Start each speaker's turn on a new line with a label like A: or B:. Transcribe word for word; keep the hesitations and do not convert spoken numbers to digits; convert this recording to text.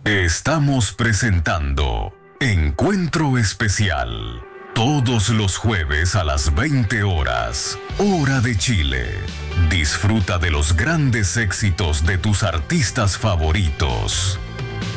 A: Estamos presentando Encuentro Especial. Todos los jueves a las veinte horas, hora de Chile. Disfruta de los grandes éxitos de tus artistas favoritos.